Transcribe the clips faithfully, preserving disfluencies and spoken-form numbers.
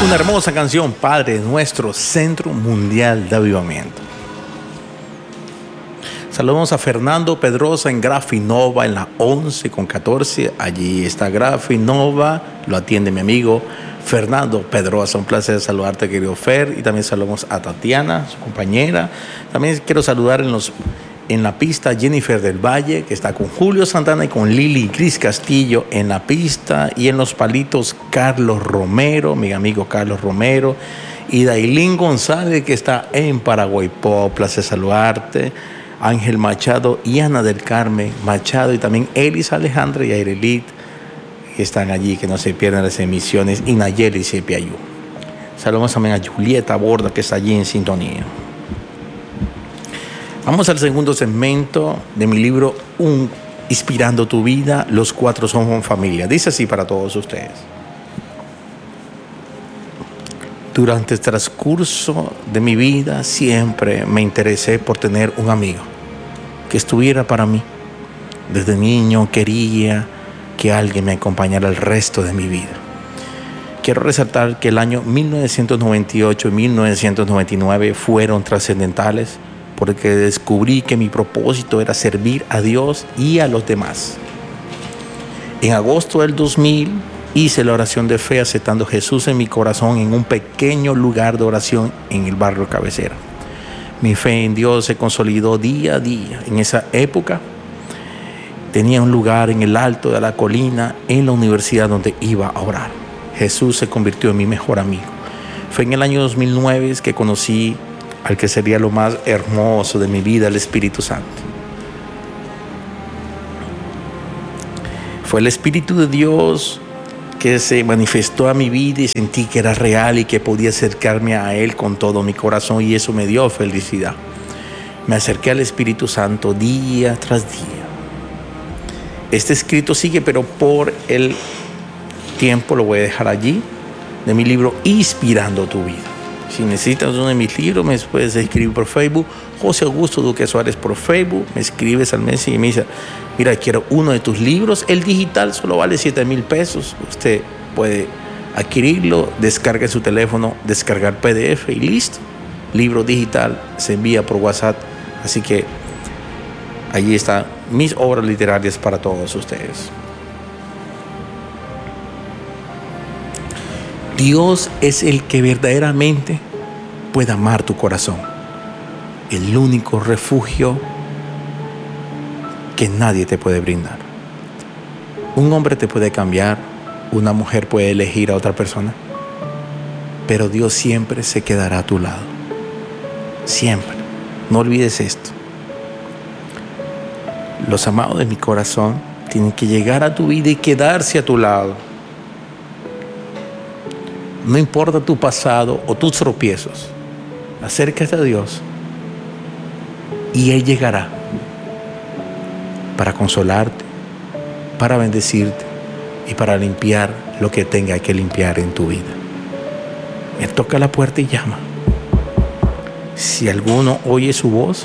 Una hermosa canción, Padre Nuestro, Centro Mundial de Avivamiento. Saludamos a Fernando Pedrosa en Grafinova en la once con catorce. Allí está Grafinova, lo atiende mi amigo Fernando Pedrosa. Un placer saludarte, querido Fer. Y también saludamos a Tatiana, su compañera. También quiero saludar en, los, en la pista Jennifer del Valle, que está con Julio Santana y con Lili Cris Castillo en la pista. Y en los palitos Carlos Romero, mi amigo Carlos Romero. Y Dailín González, que está en Paraguay Pop. Placer saludarte. Ángel Machado y Ana del Carmen Machado, y también Elis Alejandra y Airelit, que están allí, que no se pierdan las emisiones, y Nayeli Sepiayú. Saludos también a Julieta Borda, que está allí en sintonía. Vamos al segundo segmento de mi libro, Un, Inspirando tu Vida, Los Cuatro Somos Familia. Dice así para todos ustedes. Durante el transcurso de mi vida siempre me interesé por tener un amigo que estuviera para mí. Desde niño quería que alguien me acompañara el resto de mi vida. Quiero resaltar que el año mil novecientos noventa y ocho y mil novecientos noventa y nueve fueron trascendentales porque descubrí que mi propósito era servir a Dios y a los demás. En agosto del dos mil hice la oración de fe aceptando a Jesús en mi corazón en un pequeño lugar de oración en el barrio Cabecera. Mi fe en Dios se consolidó día a día. En esa época tenía un lugar en el alto de la colina en la universidad donde iba a orar. Jesús se convirtió en mi mejor amigo. Fue en el año dos mil nueve que conocí al que sería lo más hermoso de mi vida, el Espíritu Santo. Fue el Espíritu de Dios que se manifestó a mi vida y sentí que era real y que podía acercarme a Él con todo mi corazón, y eso me dio felicidad. Me acerqué al Espíritu Santo día tras día. Este escrito sigue, pero por el tiempo lo voy a dejar allí, de mi libro Inspirando tu Vida. Si necesitas uno de mis libros, me puedes escribir por Facebook, José Augusto Duque Suárez por Facebook, me escribes al mes y me dice, mira, quiero uno de tus libros. El digital solo vale siete mil pesos. Usted puede adquirirlo, descarga en su teléfono, descargar P D F y listo. Libro digital se envía por WhatsApp. Así que allí están mis obras literarias para todos ustedes. Dios es el que verdaderamente puede amar tu corazón. El único refugio que nadie te puede brindar. Un hombre te puede cambiar, una mujer puede elegir a otra persona, pero Dios siempre se quedará a tu lado. Siempre. No olvides esto. Los amados de mi corazón tienen que llegar a tu vida y quedarse a tu lado. No importa tu pasado o tus tropiezos, acércate a Dios y Él llegará para consolarte, para bendecirte y para limpiar lo que tenga que limpiar en tu vida. Él toca la puerta y llama. Si alguno oye su voz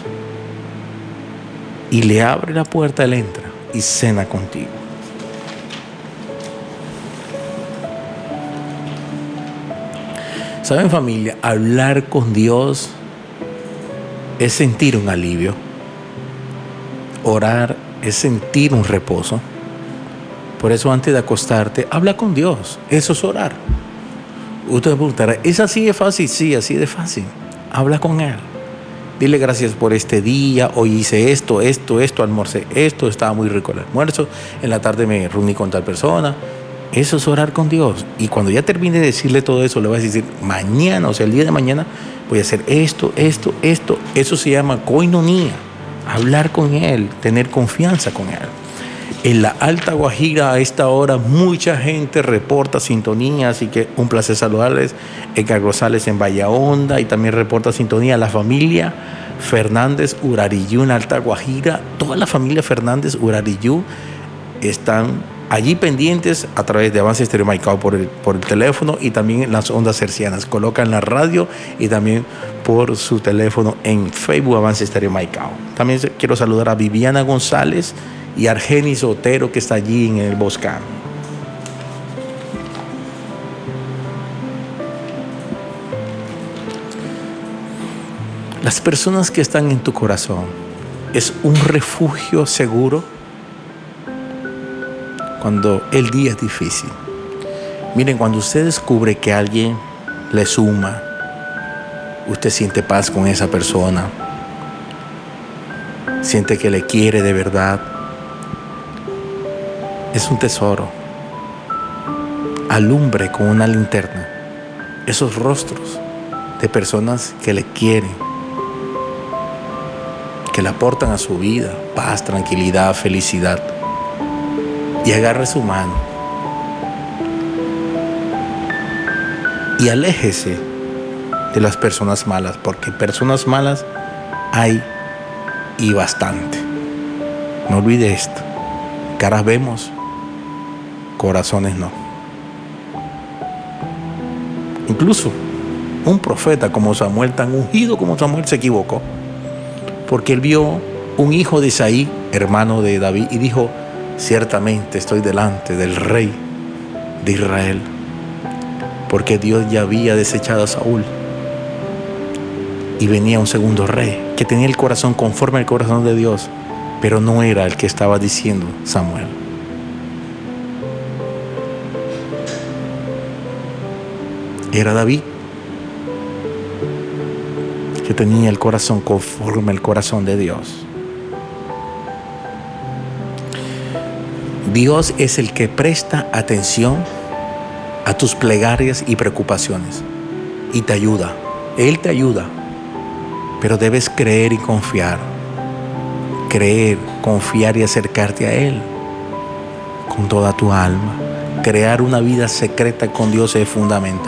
y le abre la puerta, Él entra y cena contigo. ¿Saben, familia? Hablar con Dios es sentir un alivio. Orar es sentir un reposo. Por eso antes de acostarte, habla con Dios. Eso es orar. Usted preguntará, ¿es así de fácil? Sí, así de fácil. Habla con Él. Dile gracias por este día. Hoy hice esto, esto, esto, almorcé esto. Estaba muy rico el almuerzo. En la tarde me reuní con tal persona. Eso es orar con Dios. Y cuando ya termine de decirle todo eso, le vas a decir, mañana, o sea, el día de mañana, voy a hacer esto, esto, esto. Eso se llama koinonía. Hablar con Él, tener confianza con Él. En la Alta Guajira a esta hora mucha gente reporta sintonía, así que un placer saludarles. Edgar Rosales en Bahía Honda, y también reporta sintonía la familia Fernández Urariyú en Alta Guajira. Toda la familia Fernández Urariyú están allí pendientes a través de Avance Estéreo Maicao por el, por el teléfono, y también en las ondas hercianas. Colocan la radio y también por su teléfono en Facebook Avance Estéreo Maicao. También quiero saludar a Viviana González y Argenis Otero, que está allí en el Boscán. Las personas que están en tu corazón es un refugio seguro cuando el día es difícil. Miren, cuando usted descubre que alguien le suma, usted siente paz con esa persona, siente que le quiere de verdad, es un tesoro. Alumbre con una linterna esos rostros de personas que le quieren, que le aportan a su vida paz, tranquilidad, felicidad, y agarre su mano y aléjese de las personas malas, porque personas malas hay y bastante. No olvide esto: caras vemos, corazones no. Incluso un profeta como Samuel, tan ungido como Samuel, se equivocó, porque él vio un hijo de Isaí, hermano de David, y dijo: ciertamente estoy delante del rey de Israel, porque Dios ya había desechado a Saúl y venía un segundo rey que tenía el corazón conforme al corazón de Dios, pero no era el que estaba diciendo Samuel. Era David, que tenía el corazón conforme al corazón de Dios. Dios es el que presta atención a tus plegarias y preocupaciones y te ayuda. Él te ayuda, pero debes creer y confiar. Creer, confiar y acercarte a Él con toda tu alma. Crear una vida secreta con Dios es fundamental.